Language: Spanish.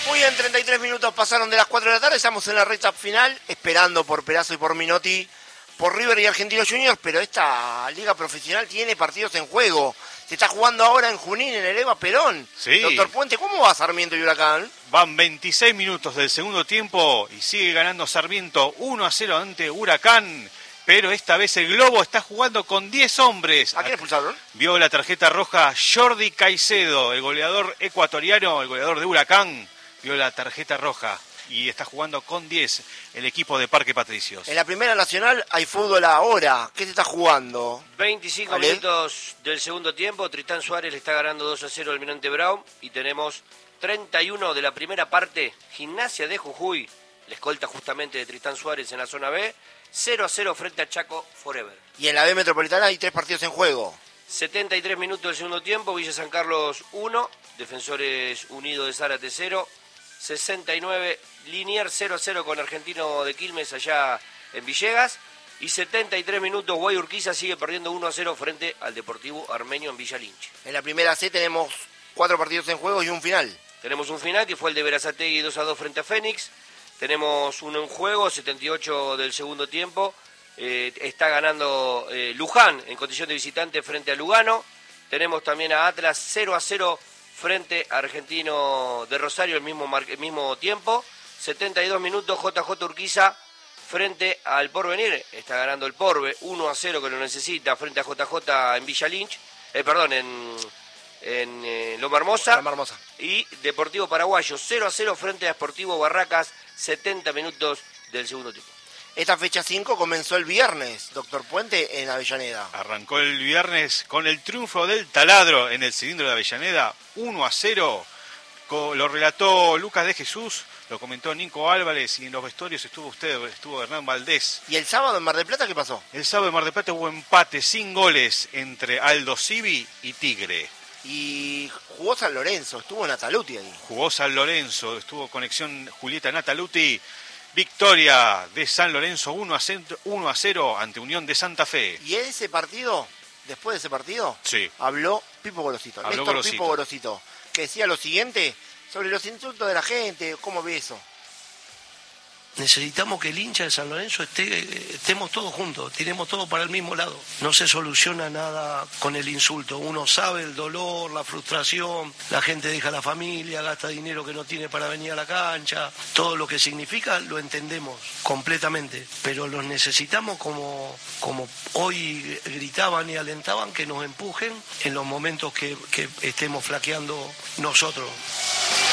Muy bien, 33 minutos pasaron de las 4 de la tarde, estamos en la recta final, esperando por Perazo y por Minotti, por River y Argentinos Juniors, pero esta liga profesional tiene partidos en juego. Se está jugando ahora en Junín, en el Eva Perón. Sí. Doctor Puente, ¿cómo va Sarmiento y Huracán? Van 26 minutos del segundo tiempo y sigue ganando Sarmiento 1-0 ante Huracán. Pero esta vez el Globo está jugando con 10 hombres. ¿A quién expulsaron? Vio la tarjeta roja Jordi Caicedo, el goleador ecuatoriano, el goleador de Huracán. Vio la tarjeta roja y está jugando con 10 el equipo de Parque Patricios. En la Primera Nacional hay fútbol ahora. ¿Qué se está jugando? 25 ¿Vale? minutos del segundo tiempo. Tristán Suárez le está ganando 2-0 al Almirante Brown. Y tenemos 31 de la primera parte. Gimnasia de Jujuy, la escolta justamente de Tristán Suárez en la zona B. 0-0 frente a Chaco Forever. Y en la B Metropolitana hay 3 partidos en juego. 73 minutos del segundo tiempo. Villa San Carlos 1. Defensores Unidos de Zárate 0. 69, Liniers 0-0 con Argentino de Quilmes allá en Villegas. Y 73 minutos, Guay Urquiza sigue perdiendo 1-0 frente al Deportivo Armenio en Villa Lynch. En la Primera C tenemos 4 partidos en juego y un final. Tenemos un final que fue el de Berazategui 2-2 frente a Fénix. Tenemos uno en juego, 78 del segundo tiempo. Está ganando Luján en condición de visitante frente a Lugano. Tenemos también a Atlas 0-0 frente a Argentino de Rosario el mismo tiempo. 72 minutos, JJ Urquiza frente al Porvenir. Está ganando el Porve 1-0 que lo necesita frente a JJ en Villa Lynch. En Loma Hermosa. Loma Hermosa. Y Deportivo Paraguayo 0-0 frente a Sportivo Barracas, 70 minutos del segundo tiempo. Esta fecha 5 comenzó el viernes, doctor Puente, en Avellaneda. Arrancó el viernes con el triunfo del Taladro en el cilindro de Avellaneda, 1-0. Lo relató Lucas de Jesús, lo comentó Nico Álvarez y en los vestuarios estuvo Hernán Valdés. ¿Y el sábado en Mar del Plata qué pasó? El sábado en Mar del Plata hubo empate sin goles entre Aldo Civi y Tigre. Y jugó San Lorenzo, estuvo Nataluti ahí. Jugó San Lorenzo, estuvo conexión Julieta Nataluti. Victoria de San Lorenzo 1-0 ante Unión de Santa Fe. Y en ese partido, después de ese partido, sí, habló Pipo Gorosito, Néstor Pipo Gorosito, que decía lo siguiente sobre los insultos de la gente. ¿Cómo ve eso? Necesitamos que el hincha de San Lorenzo estemos todos juntos, tiremos todo para el mismo lado. No se soluciona nada con el insulto. Uno sabe el dolor, la frustración, la gente deja la familia, gasta dinero que no tiene para venir a la cancha. Todo lo que significa lo entendemos completamente, pero los necesitamos como hoy gritaban y alentaban, que nos empujen en los momentos que estemos flaqueando nosotros.